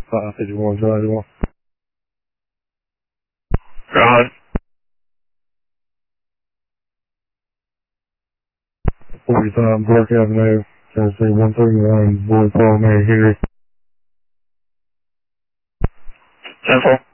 551, Charlie 1. Ron. 45 Park Avenue, Tennessee 131, Boyd Paul, Mary Henry. 10-4.